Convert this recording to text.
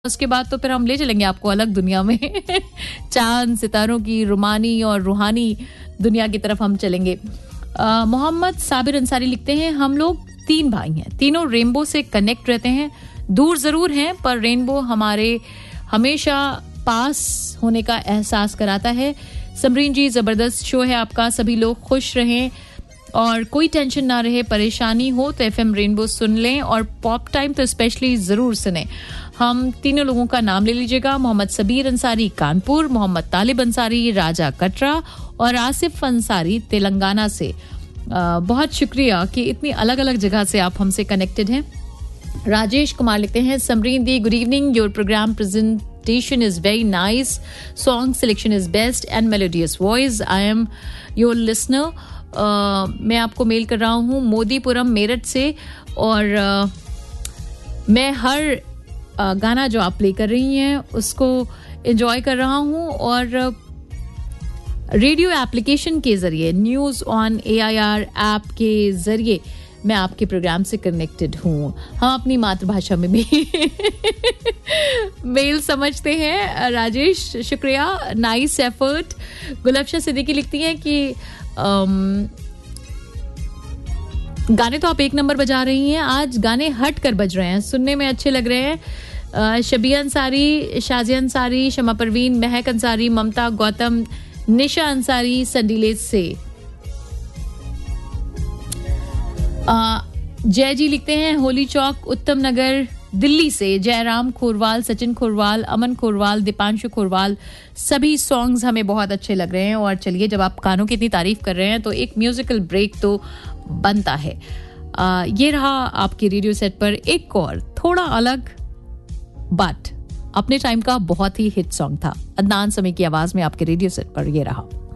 उसके बाद तो फिर हम ले चलेंगे आपको अलग दुनिया में चांद सितारों की रुमानी और रूहानी दुनिया की तरफ हम चलेंगे। मोहम्मद साबिर अंसारी लिखते हैं, हम लोग 3 भाई हैं, तीनों रेनबो से कनेक्ट रहते हैं, दूर जरूर हैं पर रेनबो हमारे हमेशा पास होने का एहसास कराता है। समरीन जी, जबरदस्त शो है आपका, सभी लोग खुश रहें और कोई टेंशन ना रहे, परेशानी हो तो एफएम रेनबो सुन लें और पॉप टाइम तो स्पेशली जरूर सुने। हम तीनों लोगों का नाम ले लीजिएगा, मोहम्मद सबीर अंसारी कानपुर, मोहम्मद तालिब अंसारी राजा कटरा और आसिफ अंसारी तेलंगाना से। बहुत शुक्रिया कि इतनी अलग अलग जगह से आप हमसे कनेक्टेड हैं। राजेश कुमार लिखते हैं, समरीन दी good evening, your programme presentation is very nice, song selection is best and melodious voice, I am your listener। मैं आपको मेल कर रहा हूँ मोदीपुरम मेरठ से और मैं हर गाना जो आप प्ले कर रही हैं उसको एंजॉय कर रहा हूँ और रेडियो एप्लीकेशन के जरिए न्यूज़ ऑन AIR ऐप के जरिए मैं आपके प्रोग्राम से कनेक्टेड हूँ। हम अपनी मातृभाषा में भी मेल समझते हैं। राजेश शुक्रिया, नाइस एफर्ट। गुलफशा सिद्दीकी लिखती हैं कि गाने तो आप 1 नंबर बजा रही हैं, आज गाने हट कर बज रहे हैं, सुनने में अच्छे लग रहे हैं। शबिया अंसारी, शाजिया अंसारी, शमा परवीन, महक अंसारी, ममता गौतम, निशा अंसारी संडीले से। जय जी लिखते हैं, होली चौक उत्तम नगर दिल्ली से। जयराम खोरवाल, सचिन खोरवाल, अमन खोरवाल, दीपांशु खोरवाल, सभी सॉन्ग्स हमें बहुत अच्छे लग रहे हैं। और चलिए, जब आप गानों की इतनी तारीफ कर रहे हैं तो एक म्यूजिकल ब्रेक तो बनता है। ये रहा आपके रेडियो सेट पर एक और थोड़ा अलग बट अपने टाइम का बहुत ही हिट सॉन्ग था। अदनान समी की आवाज में आपके रेडियो सेट पर ये रहा।